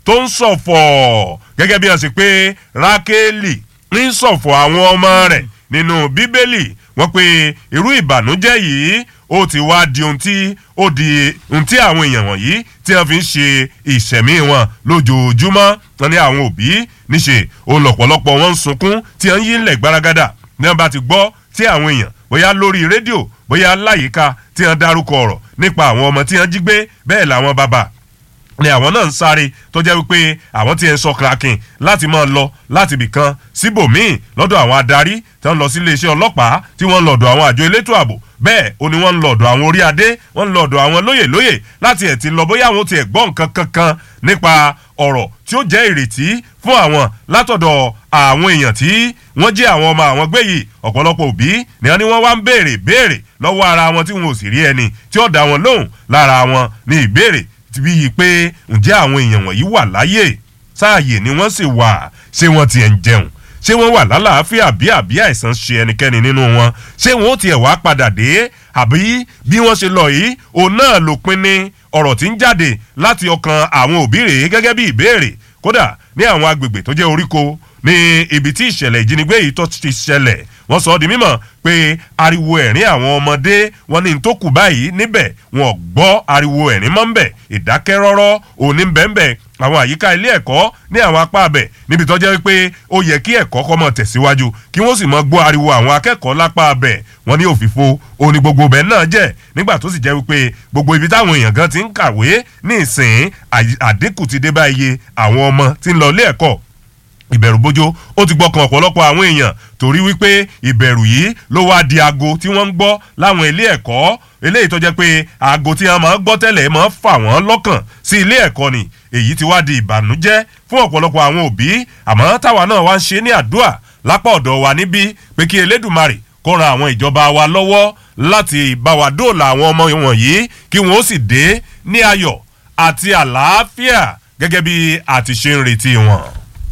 A: tó ń ṣọ̀fọ̀ gẹ́gẹ́ bí wọ́n ṣe pé Rákélì ń ṣọ̀fọ̀ àwọn ọmọ rẹ̀ nínú Bíbélì wọ́n pé irú ìbànújẹ́ yìí ó ti wá di ohun tí ó di ohun tí àwọn èèyàn wọ̀nyí tí wọ́n fi ń ṣe ìṣẹ̀mí wọn lójoojúmọ́ wọn ní àwọn òbí níṣe òun lọ̀pọ̀lọpọ̀ wọn ń sunkún tí wọ́n ń yí ńlẹ̀ gbaragada ní wọ́n bá ti gbọ́ tí àwọn èèyàn bóyá lórí rédíò bóyá láyìíká tí wọ́n dárúkọ ọ̀rọ̀ nípa àwọn ọmọ tí wọ́n jí gbé bẹ́ẹ̀ làwọn bàbá ni àwọn náà ń sáré tó jẹ́ wípé àwọn tí ń sọ kraken láti máa lọ láti ibìkan síbòmíì lọ́dọ̀ àwọn adarí tí wọ́n lọ sí iléeṣẹ́ ọlọ́pàá tí wọ́n ń lọ́dọ̀ àwọn àjọ elétò ààbò bẹ́ẹ̀ ó ní wọ́n ń lọ́dọ̀ àwọn orí adé wọ́n ń lọ́dọ̀ àwọn lóyè lóyè láti ẹ̀ ti lọ bóyá àwọn ti ẹ̀ gbọ́ nǹkan kankan nípa ọ̀rọ̀ tí ó jẹ́ ìrètí fún àwọn látọ̀dọ̀ àwọn èèyàn tí wọ́n jẹ́ àwọn ọmọ àwọn gbé yìí ọ̀pọ̀lọpọ̀ òbí ni wọ́n ní wọ́n wá ń béèrè béèrè lọ́wọ́ ara wọn tí wọn ò sì rí ẹni tí ó dá wọn lóhùn lára wọn ní ìbéèrè bí i pé ǹjẹ́ àwọn èèyàn wọ̀nyí wà láyé sáàyè ni wọ́n sì wà ṣé wọ́n ti ẹ̀ ń jẹun ṣé wọ́n wà lálàáfíà bí àbí àìsàn ṣe ẹnikẹ́ni nínú wọn ṣé wọ́n ó tiẹ̀ wá padà dé àbí bí wọ́n ṣe lọ yìí òun náà ló pin ní ọ̀rọ̀ tí ń jáde láti ọkàn àwọn òbí rèé gẹ́gẹ́ bí ìbéèrè kódà ní àwọn agbègbè tó jẹ́ oríko ní ibi tí ìṣẹ̀lẹ̀ ìjínigbé yìí tó ti ṣẹlẹ̀ wọ́n sọ ọ́ di mímọ̀ pé ariwo ẹ̀rín àwọn ọmọdé wọn ní tó kù báyìí níbẹ̀ wọn gbọ́ ariwo ẹ̀rín mọ́ ń bẹ̀ ìdákẹ́rọ́rọ́ òní ń bẹ̀ ń bẹ̀ àwọn àyíká ilé ẹ̀kọ́ ní àwọn apá abẹ̀ níbi tó jẹ́ pé ó yẹ kí ẹ̀kọ́ kó máa tẹ̀síwájú kí wọ́n sì máa gbọ́ ariwo àwọn akẹ́kọ̀ọ́ lápá abẹ̀ wọn ní òfìfo òní gbogbo bẹ̀ náà jẹ́ nígbà tó sì jẹ́ wípé gbogbo ibi táwọn èèyàn gan ti ń kàwé ní ìsìn àdínkù ti dé bá iye àwọn ọmọ tí ń lọ ilé ẹ̀kọ́ ìbẹ̀rù bójó ó ti gbọ́kàn ọ̀pọ̀lọpọ̀ àwọn èèyàn torí wípé ìbẹ̀rù yìí ló wá di aago tí wọ́n ń gbọ́ láwọn ilé ẹ̀kọ́ eléyìí tó jẹ́ pé aago tí wọ́n máa ń gbọ́ tẹ́lẹ̀ máa ń fà wọ́n lọ́kàn sí ilé ẹ̀kọ́ ni èyí ti wá di ìbànújẹ́ fún ọ̀pọ̀lọpọ̀ àwọn òbí àmọ́ táwa náà wá ń ṣe ní àdúà lápá ọ̀dọ̀ wa níbí pé kí Elédùmarè kó ran àwọn ìjọba wa lọ́wọ́ láti bá wa dóòlà àwọn ọmọ wọ̀nyí kí wọ́n ó sì dé ní ayọ̀ àti àlàáfíà gẹ́gẹ́ bí àti ṣe ń retí wọn.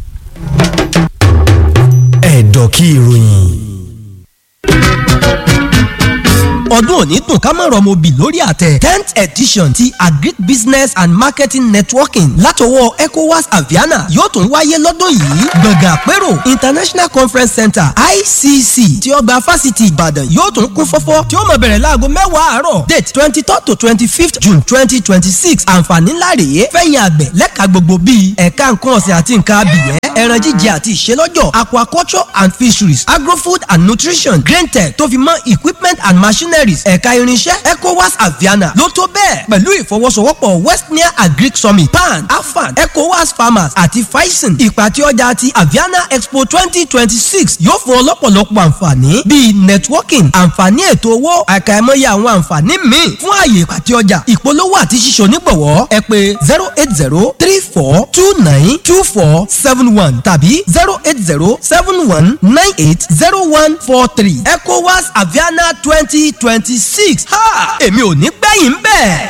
C: ẹ̀dọ̀ kí ìròyìn. ọdún òní dùn ká má rọmọ bì lórí àtẹ tenth edition ti agric business and marketing networking látọwọ́ ecowas aviana yóò tún wáyé lọ́dún yìí gbọ̀ngàn àpérò international conference center I C C tí ọgbà fásitì ìbàdàn yóò tún kún fọ́fọ́ tí ó máa bẹ̀rẹ̀ láago mẹ́wàá àárọ̀ date twenty third to twenty fifth june twenty twenty six àǹfààní ńlá rèé fẹ̀yìn àgbẹ̀ lẹ́ka gbogbo bíi ẹ̀ka nǹkan ọ̀sìn àti nǹkan abìyẹ́ ẹran jíjẹ àti ìṣelọ́jọ̀ aquaculture and fisheries agrofood and nutrition grain tech tó fi mọ́ equipment and machineries ẹ̀ka irinṣẹ́ ecowas aviana ló tó bẹ́ẹ̀ pẹ̀lú ìfọwọ́sowọ́pọ̀ westnia agric summit pan afan ecowas farmers àti faisen ìpàtẹ ọjà ti aviana expo twenty twenty six yóò fún ọlọ́pọ̀lọpọ̀ àǹfààní bíi networking àǹfààní ètò owó àkàìmọye àwọn àǹfààní míì fún ààyè ìpàtẹ ọjà ìpolówó àti ṣíṣe onígbọ̀wọ́ ẹ pè zero eight zero three four two nine two four seven one tàbí zero eight zero seven one nine eight zero one four three ecowas aviana twenty twenty six ha èmi ò ní gbẹ̀yìn bẹ́ẹ̀.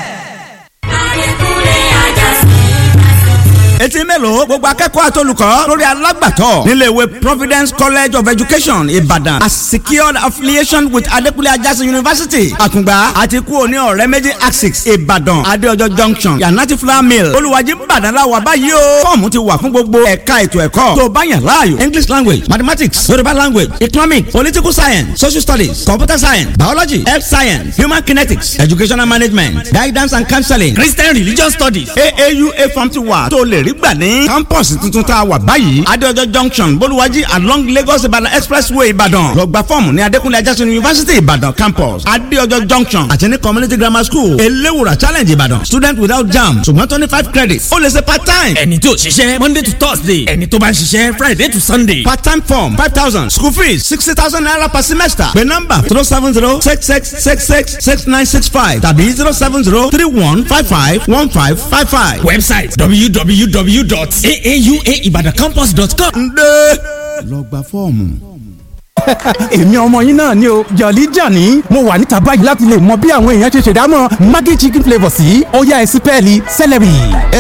D: etí mélòó gbogbo akẹ́kọ̀ọ́ àtolùkọ́ lórí alágbàtọ́ níléèwé Providence College of Education Ìbàdàn a secured affiliation with Adekunle Ajasin University Àkùngbá àti kú òní ọ̀rẹ́ méjì axis Ìbàdàn Adéọjọ́ junction Yanati Flour Mill Olùwàjì Ìbàdàn la wà báyìí o fọ́ọ̀mù ti wà fún gbogbo ẹ̀ka ètò ẹ̀kọ́ tó bá yàn láàyò English language mathematics Yorùbá language economics political science social studies computer science biology health science human kinetics educational management guidance and counseling Christian religion studies A A U A form ti wà tó lè rí gbà ní campus tuntun tá a wà báyìí Adéọjọ́ junction Bolúwàjí along Lagos Ìbàdàn expressway Ìbàdàn lọ gba fọ́ọ̀mù ní Adékúnlé Ajásin University Ìbàdàn campus Adéọjọ́ junction àti ní community grammar school Eléwùrà challenge Ìbàdàn student without jam ṣùgbọ́n tó ní five credits ó lè ṣe part time.
E: ẹni tó ṣiṣẹ́ Monday to Thursday ẹni tó bá ń ṣiṣẹ́ Friday to Sunday.
D: part time form five thousand school fees sixty thousand naira per semester. pé nọ́mbà zero seven zero six six six six six nine six five tàbí zero seven zero three one five five one five five five.
E: website w w w dot a a u a ibadan campus dot com.
D: ǹdẹ́ lọ gba fọ́ọ̀mù.
F: èmi ọmọ yín náà ni o jọ̀lí jàní mo wà níta báyìí láti lè mọ bí àwọn èèyàn ṣe ṣèdámọ̀ maggi chicken flavour sí ọ̀yá ẹ̀sìn pẹ́ẹ́lí celery.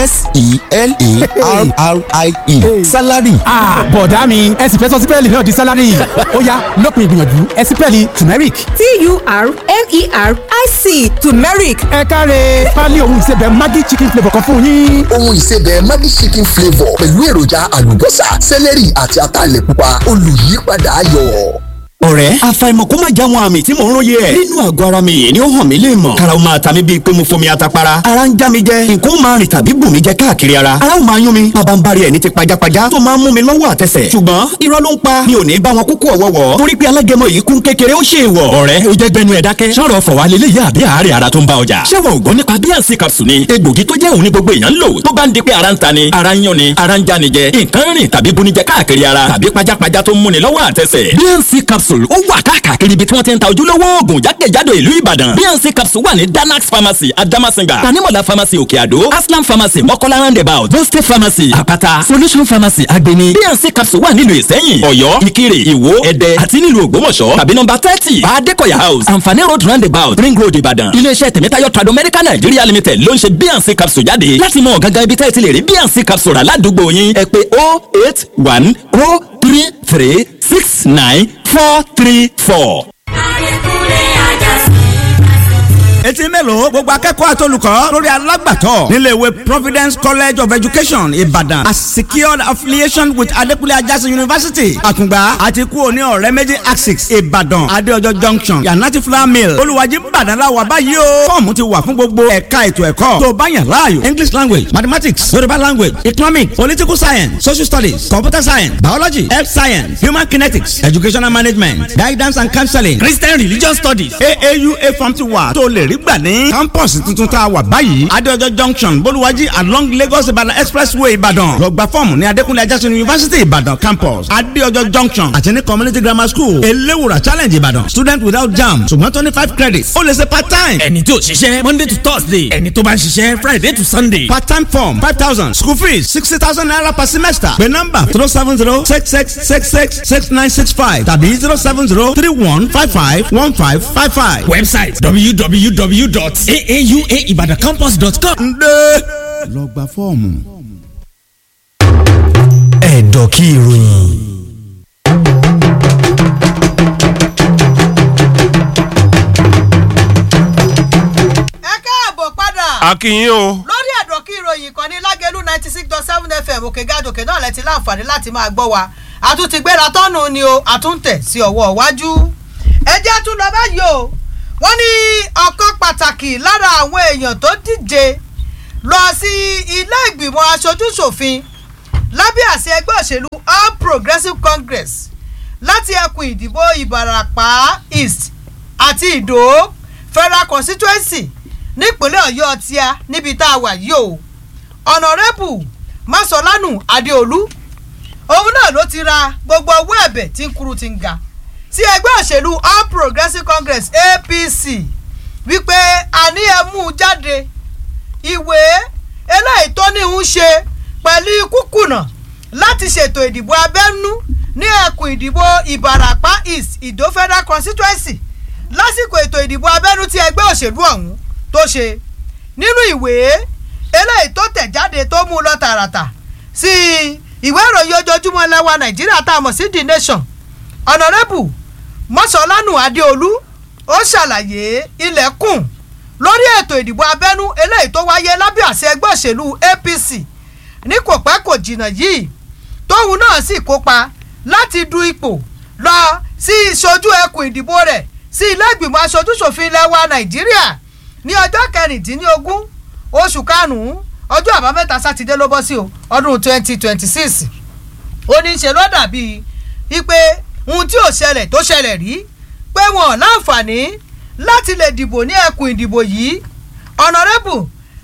G: s-e-l-e-r-r-i-e salary.
F: bọ̀dá mi ẹ sì fẹ́ sọ sípẹ́ẹ̀lì náà di salary ọ̀yá lópin ìgbìyànjú ẹ̀sìn pẹ́ẹ́lì turmeric.
H: t-u-r-m-e-r-i-c turmeric.
F: ẹ káre pálí ohun ìsebẹ̀ maggi chicken flavour kan fún yín.
G: ohun ìsebẹ̀ maggi chicken flavour pẹ̀lú èròjà àlùbọ́sà sẹ́lẹ̀rì àti ataalẹ̀ pupa olùyípadà ayọ̀.
E: ọ̀rẹ́ àfàìmọ̀ kó má já wọn àmì tí mò ń róye ẹ̀ nínú àgọ́ ara mi yìí ni ó hàn mí lè mọ̀ kára ó máa ta mí bíi pé mo fomi atapara ara ń já mi jẹ nǹkan ó máa rìn tàbí bù mí jẹ káàkiri ara ara ó máa yún mi bàbá ń bari ẹ̀ ní ti pajápajá tó máa ń mú mi lọ́wọ́ àtẹsẹ̀ ṣùgbọ́n irọ́ ló ń pa mi ò ní bá wọn kúkú ọ̀wọ́wọ́ torí pé alágẹmọ yìí kún kékeré ó ṣe ìwọ̀ ọ̀rẹ́ ó jẹ́ gbẹnu ẹ̀ dákẹ́ sọ̀rọ̀ fọ̀wá lélẹ́yìí àbí àárẹ̀ ara tó ń bá ọjà ṣé wọn ò gbọ́ nípa bíànsì capsule ni egbògi tó jẹ́ òun ní gbogbo èèyàn ń lò tó bá ń di pé ara ń ta ni ara ń yán ni ara ń já ni jẹ nǹkan rìn tàbí bunijẹ káàkiri ara tàbí pajápajá tó ń múni lọ́wọ́ àtẹsẹ̀ bíànsì capsule ó wà káàkiri ibi tí wọ́n ti ń ta ojúlówó oògùn jákèjádò ìlú Ìbàdàn bíànsì capsule wà ní Danax pharmacy Adamasingba Tanimola pharmacy Òkè Àdó Aslam pharmacy Mọ́kọ́lá roundabout Boste pharmacy Àpáta Solution pharmacy Agbeni bíànsì capsule wà nílùú Ìsẹ́yìn Ọ̀yọ́ Ìkirè Ìwó Ẹdẹ àti nílùú Ògbómọ̀ṣọ́ tàbí nọ́mbà thirty Adékọ̀yà house Àǹfààní road roundabout Ring road Ìbàdàn iléeṣẹ́ Tèmítáyọ̀ Trado Medical Nigeria Limited ló ń ṣe bíànsì capsule jáde láti mọ gangan ibi tẹ́ ẹ ti lè rí bíànsì capsule rà ládùúgbò yín ẹ pè oh eight one oh three three six nine four three four.
D: etí mélòó gbogbo akẹ́kọ̀ọ́ àtolùkọ́ lórí alágbàtọ́ nílé ìwé Providence College of Education Ìbàdàn a secured affiliation with Adekunle Ajasin University Àkùngbá àti kú òní ọ̀rẹ́ méjì axis Ìbàdàn Adéọjọ́ junction Yanati flour mill Olùwàjì Ìbàdàn láwà báyìí o fọ́ọ̀mù ti wà fún gbogbo ẹ̀ka ètò ẹ̀kọ́ tó bá yàn láàyò English language mathematics Yorùbá language economics political science social studies computer science biology health science human kinetics educational management guidance and counseling
E: Christian religious studies
D: A A U A form ti wà tó lè rí gbà ní campus tuntun tá a wà báyìí Adéọjọ́ junction Bolúwàjí along Lagos Ìbàdàn expressway Ìbàdàn lọ gba fọ́ọ̀mù ní Adékúnlé Ajásin University Ìbàdàn campus Adéọjọ́ junction àti ní community grammar school Eléwùrà challenge Ìbàdàn student without jam ṣùgbọ́n twenty five credits ó lè ṣe part time.
E: ẹni tí ò ṣiṣẹ́ Monday to Thursday ẹni tó bá ń ṣiṣẹ́ Friday to Sunday.
D: part time form five thousand school fees sixty thousand naira per semester pé nọ́mbà zero seven zero six six six six six nine six five tàbí zero seven zero three one five five one five five five.
E: website w w w dot a a u a ibadan campus dot com.
D: ǹdẹ́ lọ gba fọ́ọ̀mù.
C: ẹ̀dọ̀ kí ìròyìn.
B: ẹ káàbọ̀ padà.
A: akínyìn o.
B: lórí ẹ̀dọ̀ kí ìròyìn kan ní Lágẹ̀lú ninety six dot seven F M òkè gàdòkè náà lẹ ti láǹfààní láti máa gbọ́ wa àtúntì gbéra tọ́nù ni o àtúntẹ̀ sí ọwọ́ iwájú. ẹ jẹ́ tún lọ báyìí o wọ́n ní ọ̀kan pàtàkì lára àwọn èèyàn tó díje lọ sí ilé ìgbìmọ̀ aṣojú-ṣòfin lábẹ́ àṣẹ ẹgbẹ́ òṣèlú All Progressives Congress láti ẹkùn ìdìbò Ìbàràpá East àti Ìdó Federal Constituency nípínlẹ̀ Ọ̀yọ́ tíá níbi tá a wà yìí o Honorable Masolanu Adeolu òun náà ló ti ra gbogbo owó ẹ̀bẹ̀ tí ń kúrú ti ń ga sí ẹgbẹ́ òṣèlú All Progressives Congress A P C wípé àní ẹ mú jáde ìwé eléyìí tó ní ń ṣe pẹ̀lú ikú kùnà láti ṣètò ìdìbò abẹ́nú ní ẹkùn ìdìbò Ìbàràpá East Ìdó Federal Constituency lásìkò ètò ìdìbò abẹ́nú tí ẹgbẹ́ òṣèlú ọ̀hún tó ṣe nínú ìwé eléyìí tó tẹ̀ jáde tó mú lọ tààràtà sí ìwé ìròyìn ojoojúmọ́ lẹ́wà Nàìjíríà tá a mọ̀ sí The Nation. Honorable Masolanu Adeolu ó ṣàlàyé ilẹ̀kùn lórí ètò ìdìbò abẹ́nú eléyìí tó wáyé lábẹ́ àṣẹ ẹgbẹ́ òṣèlú A P C ní kò pẹ́ kò jìnnà yìí tóun náà sì kópa láti du ipò lọ sí ìṣojú ẹkùn ìdìbò rẹ̀ sí ilé ìgbìmọ̀ aṣojú-ṣòfin ilẹ̀ wa Nàìjíríà ní ọjọ́ kẹrìndínlógún oṣù karùn-ún ọjọ́ àbámẹ́ta sátidé ló bọ́ sí o ọdún twenty twenty six ó ní í ṣe ló dàbí wípé ohun tí ò ṣẹlẹ̀ tó ṣẹlẹ̀ rí pé wọn láǹfààní láti lè dìbò ní ẹkùn ìdìbò yìí Honorable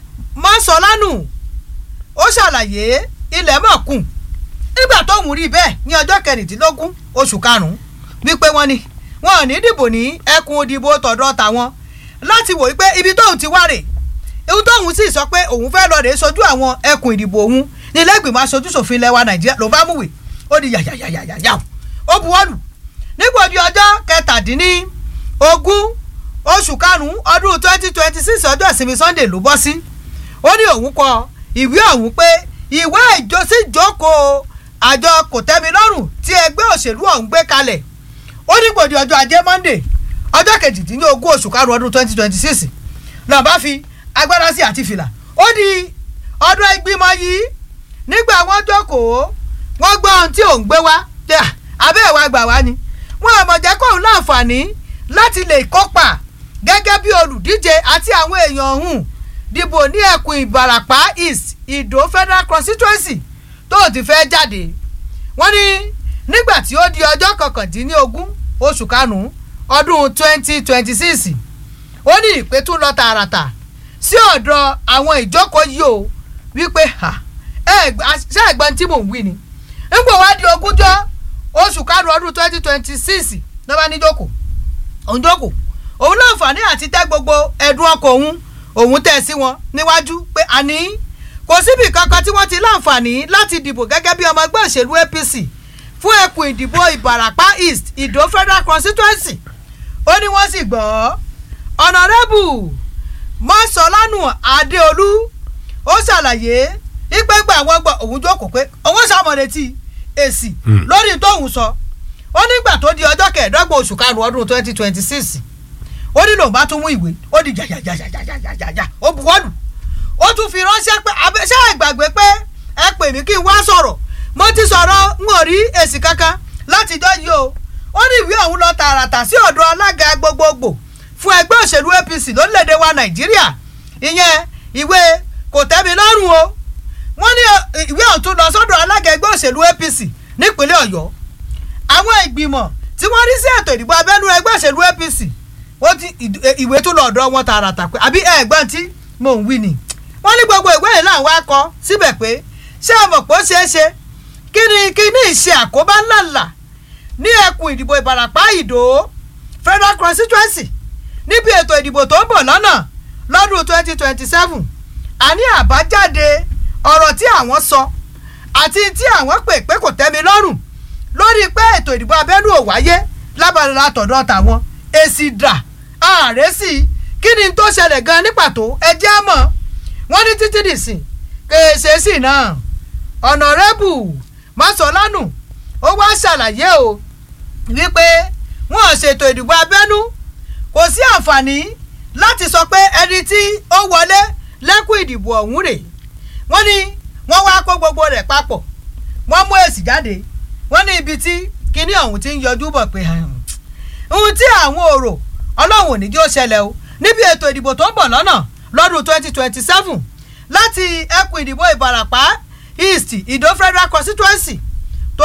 B: Masolanu ó ṣàlàyé ilẹ̀ mọ̀kùn nígbà tó ń rí bẹ́ẹ̀ ní ọjọ́ kẹrìndínlógún oṣù karùn-ún wípé wọ́n ní wọn ò ní dìbò ní ẹkùn ìdìbò tọ̀dọ̀ tàwọn láti wò wípé ibi tóun ti wá rè ewu tóun sì sọ pé òun fẹ́ lọ rèé sojú àwọn ẹkùn ìdìbò òun nílé ìgbìmọ̀ aṣojú-ṣòfin ilẹ̀ wa Nàìjíríà ló bá múwèé ó di yàyàyàyàyà ó buwọ́lù nígbòdì ọjọ́ kẹtàdínní ogún oṣù karùn-ún ọdún twenty twenty six ọjọ́ ìsinmi Sunday ló bọ́ sí. ó ní òun kọ ìwé ọ̀hún pé ìwé ìjọsíjókòó àjọ kòtẹ́milọ́rùn tí ẹgbẹ́ òṣèlú ọ̀hún gbé kalẹ̀. ó ní gbòdì ọjọ́ ajé Monday ọjọ́ kejìdínlógún oṣù karùn-ún ọdún twenty twenty six náà bá fi agbára sí àti fìlà. ó di ọdún ìgbìmọ̀ yìí nígbà wọ́n jókòó wọ́n gbọ́ ohun tí òun gbé wá abẹ́ ẹ̀wà gbà wá ni wọ́n àmọ̀ jẹ́ kóun láǹfààní láti lè kópa gẹ́gẹ́ bí olùdíje àti àwọn èèyàn ọ̀hún dìbò ní ẹkùn Ìbàràpá East Ìdó Federal Constituency tó ti fẹ́ jáde. wọ́n ní nígbà tí ó di ọjọ́ kọkàndínlógún oṣù karùn-ún ọdún twenty twenty six ó ní ìpè tún lọ tààràtà sí ọ̀dọ̀ àwọn ìjókòó yìí o wípé ṣé ẹ̀gbọ́n tí mò ń wí ni nígbà wá di ogúnjọ́ oṣù karùn-ún ọdún twenty twenty six ló bá ní jókòó òun jókòó òun láǹfààní àti tẹ́ gbogbo ẹ̀dùn ọkọ̀ òun òun tẹ̀ sí wọn níwájú pé àní kò síbi kankan tí wọ́n ti láǹfààní láti dìbò gẹ́gẹ́ bí ọmọ ẹgbẹ́ òṣèlú A P C fún ẹkùn ìdìbò Ìbàràpá East Ìdó Federal Constituency. ó ní wọ́n sì gbọ́ ọ̀nàrẹ́bù Mọ́sọ̀lánù Adéolú ó ṣàlàyé ìpẹ́gbẹ́ àwọn gbọ́ òun jókòó pé òun ṣàmọ̀lẹ́tì èsì lórí tóun sọ. ó nígbà tó di ọjọ́ kẹẹ̀ẹ́dọ́gbọ̀n oṣù karùn-ún ọdún twenty twenty six ó ní lòun bá tún mú ìwé ó di jàjàjàjàjàjàjà ó buwọ́lù ó tún fi ránṣẹ́ pé ṣé ẹ gbàgbé pé ẹ pè mí kí n wá sọ̀rọ̀ mo ti sọ̀rọ̀ n ò rí èsì kankan láti jọ́ yìí o. ó ní ìwé ọ̀hún lọ tààràtà sí ọ̀dọ̀ alága gbogbogbò fún ẹgbẹ́ òṣèlú A P C lórílẹ̀‐èdè wa Nàìjíríà ìyẹn ìwé kòtẹ́milọ́rùn o. wọ́n ní ìwé ọ̀hún tún lọ sọ́dọ̀ alága ẹgbẹ́ òṣèlú A P C nípínlẹ̀ Ọ̀yọ́. àwọn ìgbìmọ̀ tí wọ́n rí sí ètò ìdìbò abẹ́nú ẹgbẹ́ òṣèlú A P C wọ́n ti ìwé tún lọ ọ̀dọ̀ wọn tààràtà pé àbí ẹ̀gbọ́n tí mò ń wí ni. wọ́n ní gbogbo ìwé yìí làwọn akọ síbẹ̀ pé ṣé ọmọ pọ̀ ṣeé ṣe kí ni kí ní ìṣe àkóbá ńláńlá ní ẹkùn ìdìbò Ìbàràpá Ìdó Federal Constituency níbi ètò ìdìbò tó ń bọ̀ lọ́nà lọ́dún twenty twenty seven. àní àbájáde ọ̀rọ̀ tí àwọn sọ àti tí àwọn pè pé kò tẹ́mi lọ́rùn lórí pé ètò ìdìbò abẹ́nú ò wáyé lábàlá tọ̀dọ̀ tàwọn èsì dà ààrẹ sí kí ni tó ṣẹlẹ̀ gan ní pàtó ẹ jẹ́ mọ̀. wọ́n ní títí dìsìn kèsè sí náà ọ̀nàrẹ́bù Mọ́sọ̀lánù ó wá ṣàlàyé o wípé wọ́n ṣètò ìdìbò abẹ́nú kò sí àǹfààní láti sọ pé ẹni tí ó wọlé lẹ́kùn ìdìbò ọ̀hún rè. wọ́n ní wọ́n wá kó gbogbo rẹ̀ papọ̀ wọ́n mú èsì jáde wọ́n ní ibi tí kinní ọ̀hún ti ń yọjú bọ̀ pé ohun tí àwọn òrò ọlọ́run ò ní jẹ́ ó ṣẹlẹ̀ o níbi ètò ìdìbò tó ń bọ̀ lọ́nà lọ́dún twenty twenty seven láti ẹkùn ìdìbò Ìbàràpá East Ìdó Federal Constituency